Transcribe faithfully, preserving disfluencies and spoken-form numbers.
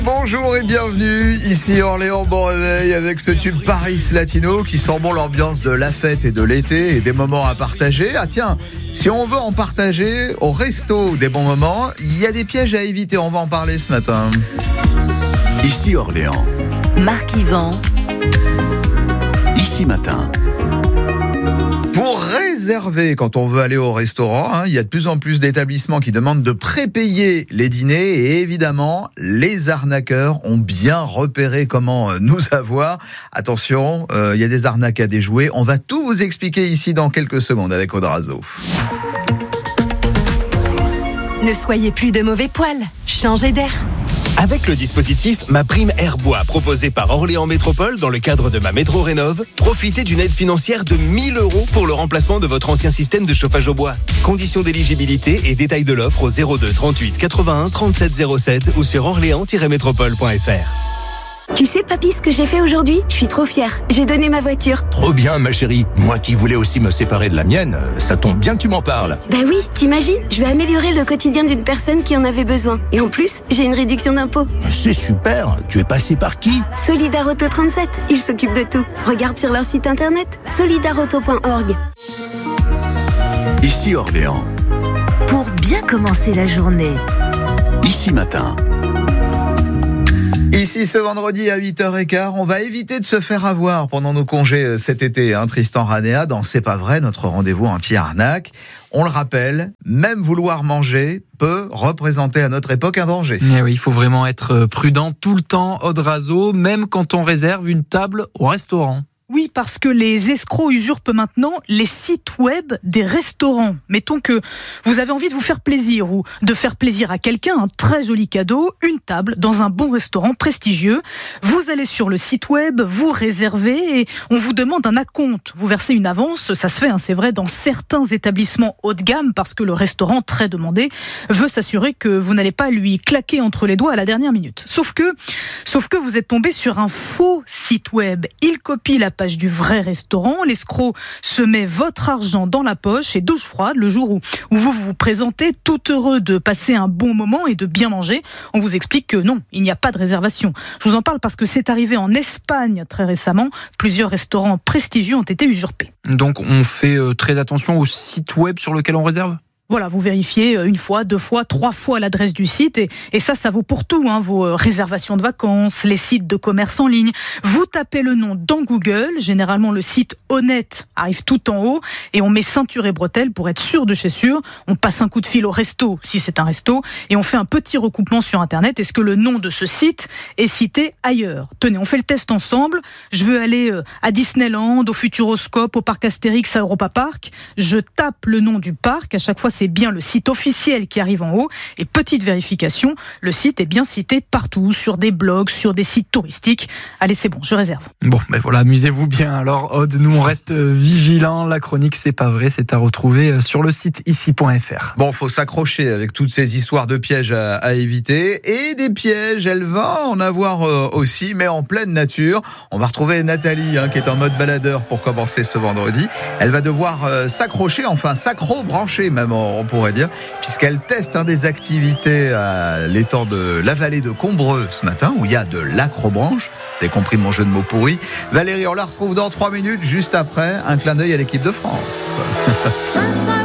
Bonjour et bienvenue, ici Orléans Bon Réveil avec ce tube Paris Latino qui sent bon l'ambiance de la fête et de l'été et des moments à partager. Ah tiens, si on veut en partager au resto des bons moments, il y a des pièges à éviter, on va en parler ce matin. Ici Orléans. Marc Yvan. Ici Matin. Pour réserver quand on veut aller au restaurant, hein, il y a de plus en plus d'établissements qui demandent de prépayer les dîners et évidemment, les arnaqueurs ont bien repéré comment nous avoir. Attention, euh, il y a des arnaques à déjouer. On va tout vous expliquer ici dans quelques secondes avec Audrazo. Ne soyez plus de mauvais poils, changez d'air. Avec le dispositif Ma Prime Airbois proposé par Orléans Métropole dans le cadre de ma Métro Rénov', profitez d'une aide financière de mille euros pour le remplacement de votre ancien système de chauffage au bois. Conditions d'éligibilité et détails de l'offre au zéro deux trente-huit quatre-vingt-un trente-sept zéro sept ou sur orléans tiret métropole point f r. Tu sais, papy, ce que j'ai fait aujourd'hui? Je suis trop fière. J'ai donné ma voiture. Trop bien, ma chérie. Moi qui voulais aussi me séparer de la mienne, ça tombe bien que tu m'en parles. Bah oui, t'imagines? Je vais améliorer le quotidien d'une personne qui en avait besoin. Et en plus, j'ai une réduction d'impôt. C'est super. Tu es passé par qui? Solidarauto trente-sept. Ils s'occupent de tout. Regarde sur leur site internet, solidarauto point org. Ici Orléans. Pour bien commencer la journée. Ici Matin. Ici ce vendredi à huit heures quinze, on va éviter de se faire avoir pendant nos congés cet été. Hein, Tristan Ranéa dans C'est pas vrai, notre rendez-vous anti-arnaque. On le rappelle, même vouloir manger peut représenter à notre époque un danger. Eh oui, il faut vraiment être prudent tout le temps, Audrazo, même quand on réserve une table au restaurant. Oui, parce que les escrocs usurpent maintenant les sites web des restaurants. Mettons que vous avez envie de vous faire plaisir ou de faire plaisir à quelqu'un, un très joli cadeau, une table dans un bon restaurant prestigieux. Vous allez sur le site web, vous réservez et on vous demande un acompte. Vous versez une avance, ça se fait, hein, c'est vrai, dans certains établissements haut de gamme parce que le restaurant, très demandé, veut s'assurer que vous n'allez pas lui claquer entre les doigts à la dernière minute. Sauf que, sauf que vous êtes tombé sur un faux site web. Il copie la page du vrai restaurant, l'escroc se met votre argent dans la poche et douche froide le jour où, où vous vous présentez tout heureux de passer un bon moment et de bien manger. On vous explique que non, il n'y a pas de réservation. Je vous en parle parce que c'est arrivé en Espagne très récemment. Plusieurs restaurants prestigieux ont été usurpés. Donc on fait euh, très attention au site web sur lequel on réserve ? Voilà, vous vérifiez une fois, deux fois, trois fois l'adresse du site et, et ça, ça vaut pour tout, hein, vos réservations de vacances, les sites de commerce en ligne. Vous tapez le nom dans Google, généralement le site honnête arrive tout en haut et on met ceinture et bretelles pour être sûr de chez sûr. On passe un coup de fil au resto, si c'est un resto, et on fait un petit recoupement sur Internet. Est-ce que le nom de ce site est cité ailleurs? Tenez, on fait le test ensemble. Je veux aller à Disneyland, au Futuroscope, au parc Astérix, à Europa Park. Je tape le nom du parc, à chaque fois c'est bien le site officiel qui arrive en haut. Et petite vérification, le site est bien cité partout, sur des blogs, sur des sites touristiques. Allez, c'est bon, je réserve. Bon, ben voilà, amusez-vous bien. Alors, Aude, nous on reste vigilants. La chronique C'est pas vrai, c'est à retrouver sur le site ici point f r. Bon, faut s'accrocher avec toutes ces histoires de pièges à, à éviter. Et des pièges, elle va en avoir euh, aussi, mais en pleine nature. On va retrouver Nathalie, hein, qui est en mode baladeur pour commencer ce vendredi. Elle va devoir euh, s'accrocher, enfin s'accro-brancher même, on pourrait dire, puisqu'elle teste hein, des activités à l'étang de la vallée de Combreux ce matin, où il y a de l'acrobranche. Vous avez compris mon jeu de mots pourri. Valérie, on la retrouve dans trois minutes, juste après un clin d'œil à l'équipe de France.